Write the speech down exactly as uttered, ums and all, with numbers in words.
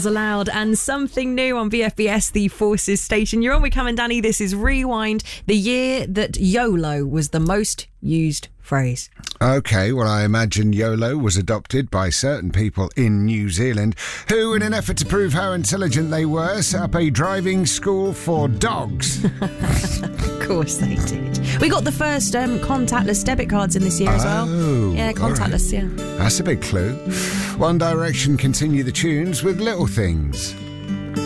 Allowed and something new on B F B S, the Forces station. You're on with Cam and Danny. This is Rewind, the year that YOLO was the most used phrase. OK, well, I imagine YOLO was adopted by certain people in New Zealand who, in an effort to prove how intelligent they were, set up a driving school for dogs. Of course they did. We got the first um, contactless debit cards in this year as well. Oh, Yeah, contactless, right. yeah. That's a big clue. One Direction continue the tunes with Little Things.